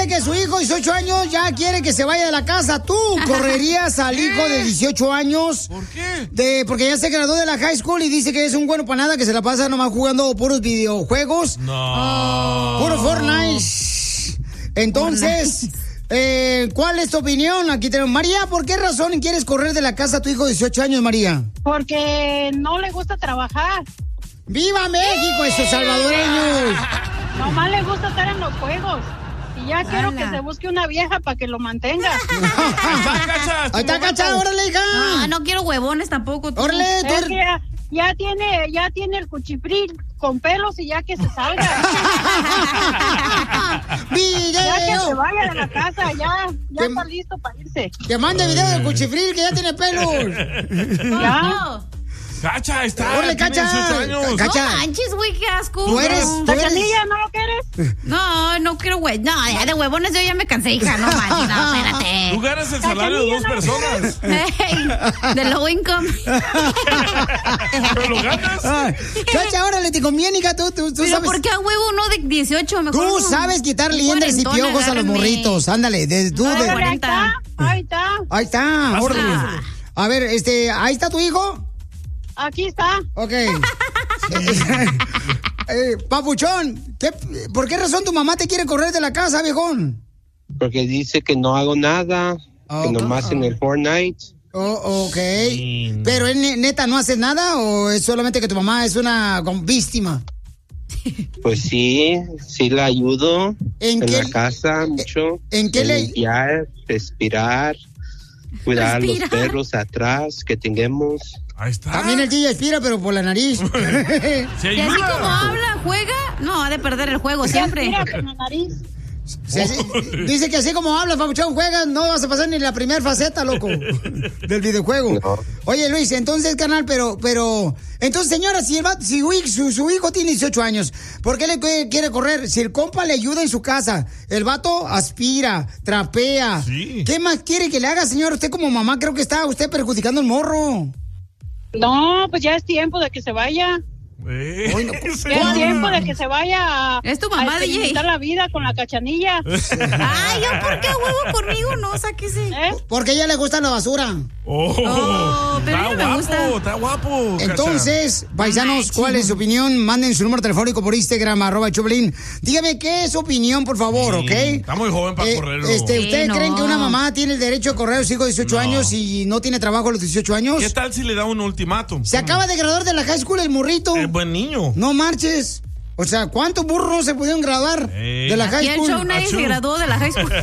dice que su hijo de 18 años ya quiere que se vaya de la casa. ¿Tú correrías al hijo de 18 años? ¿Por qué? Porque ya se graduó de la high school y dice que es un bueno para nada, que se la pasa nomás jugando puros videojuegos. No. Puro Fortnite. Entonces, ¿cuál es tu opinión? Aquí tenemos María. ¿Por qué razón quieres correr de la casa a tu hijo de 18 años, María? Porque no le gusta trabajar. ¡Viva México, esos salvadoreños! Nomás le gusta estar en los juegos. Y ya quiero que se busque una vieja para que lo mantenga. Ahí está, Cacha, órale, hija. No quiero huevones tampoco. Órale, tú. Ya tiene el cuchifril con pelos y ya que se salga. ¡Video! Ya que se vaya de la casa, ya está listo para irse. Que mande video del cuchifril que ya tiene pelos. Ya. Cacha, está. ¡Órale, Cacha! Cacha. No manches, güey, qué asco. ¿Tú eres? ¿Cachanilla, no lo quieres? No quiero güey. No, ya de huevones yo ya me cansé, hija. No manches, no, espérate. Tú ganas el salario de 2 personas. Hey, de low income. ¿Pero lo ganas? Cacha, órale, te conviene, hija. Tú ¿Pero sabes. por qué a huevo uno de 18? Mejor Tú no. sabes quitar liendres y piojos a los morritos. Ándale, Ahí está. Ahí está, órale. A ver, ¿ahí está tu hijo? Aquí está. Ok. Papuchón, ¿por qué razón tu mamá te quiere correr de la casa, viejón? Porque dice que no hago nada, que nomás en el Fortnite. Ok. ¿Pero neta no haces nada o es solamente que tu mamá es una víctima? Pues sí la ayudo en la casa mucho. ¿En qué limpiar, respirar, cuidar a los perros atrás que tengamos. Ahí está. También el DJ aspira, pero por la nariz. ¿Y así como habla, juega? No, ha de perder el juego siempre. Aspira por la nariz. Dice que así como hablas, Papuchón, juegas, no vas a pasar ni la primera faceta, loco, del videojuego. No. Oye, Luis, entonces, carnal, pero, entonces, señora, si su hijo tiene 18 años, ¿por qué le quiere correr? Si el compa le ayuda en su casa, el vato aspira, trapea. Sí. ¿Qué más quiere que le haga, señor? Usted como mamá creo que está usted perjudicando el morro. No, pues ya es tiempo de que se vaya. Ya es tiempo de que se vaya es tu mamá, a experimentar la vida con la Cachanilla. Ay, ¿yo por qué huevo conmigo? No, sáquese. Porque a ella le gusta la basura. Pero a mí me gusta. Está guapo. Entonces, paisanos, ¿cuál es su opinión? Manden su número telefónico por Instagram, @Choplin. Dígame qué es su opinión, por favor, ¿ok? Está muy joven para correrlo. ¿Ustedes creen que una mamá tiene el derecho a correr a su hijo de 18 años y no tiene trabajo a los 18 años? ¿Qué tal si le da un ultimátum? Se acaba de graduar de la high school el morrito. Es buen niño. No marches. O sea, ¿cuántos burros se pudieron graduar de la high school? Y el show nadie se graduó de la high school.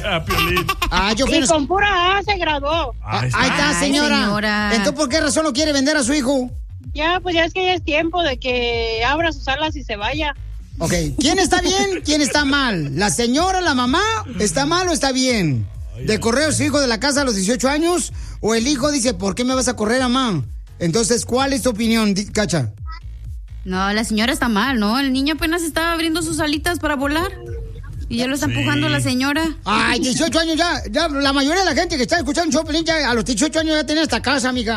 Y con pura A se graduó. Ahí está, señora. Entonces, ¿por qué razón lo quiere vender a su hijo? Ya, pues ya es que ya es tiempo de que abra sus alas y se vaya. Ok, ¿quién está bien? ¿Quién está mal? ¿La señora, la mamá? ¿Está mal o está bien? ¿De correr a su hijo de la casa a los 18 años? ¿O el hijo dice, ¿por qué me vas a correr, mamá? Entonces, ¿cuál es tu opinión, Cacha? No, la señora está mal, ¿no? El niño apenas estaba abriendo sus alitas para volar. Y ya lo está empujando la señora. Ay, 18 años ya la mayoría de la gente que está escuchando Choplin ya a los 18 años ya tiene esta casa, amiga.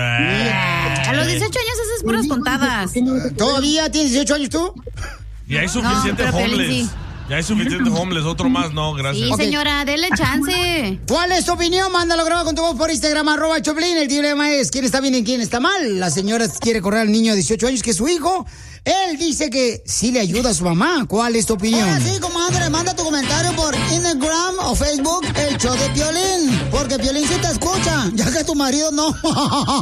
A los 18 años haces puras tontadas. ¿Todavía tienes 18 años tú? Y hay suficiente homeless. Ya hay suficiente homeless, otro más no, gracias. Sí, señora, dele chance. ¿Cuál es tu opinión? Mándalo grabado con tu voz por Instagram, @Choplin. El dilema es quién está bien y quién está mal. La señora quiere correr al niño de 18 años que es su hijo. Él dice que sí le ayuda a su mamá. ¿Cuál es tu opinión? Sí, comadre, manda tu comentario por Instagram o Facebook, el show de Piolín. Porque Piolín sí te escucha, ya que tu marido no.